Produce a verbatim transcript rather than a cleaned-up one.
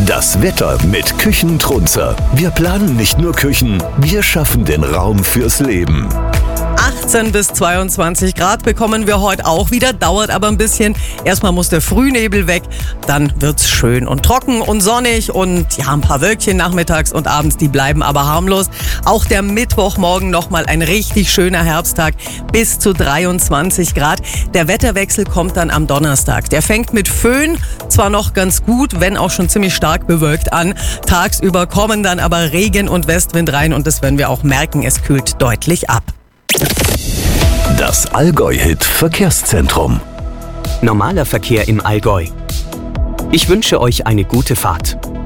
Das Wetter mit Küchentrunzer. Wir planen nicht nur Küchen, wir schaffen den Raum fürs Leben. achtzehn bis zweiundzwanzig Grad bekommen wir heute auch wieder, dauert aber ein bisschen. Erstmal muss der Frühnebel weg, dann wird's schön und trocken und sonnig und ja, ein paar Wölkchen nachmittags und abends, die bleiben aber harmlos. Auch der Mittwochmorgen nochmal ein richtig schöner Herbsttag, bis zu dreiundzwanzig Grad. Der Wetterwechsel kommt dann am Donnerstag. Der fängt mit Föhn zwar noch ganz gut, wenn auch schon ziemlich stark bewölkt an. Tagsüber kommen dann aber Regen und Westwind rein und das werden wir auch merken, es kühlt deutlich ab. Das Allgäu-Hit Verkehrszentrum. Normaler Verkehr im Allgäu. Ich wünsche euch eine gute Fahrt.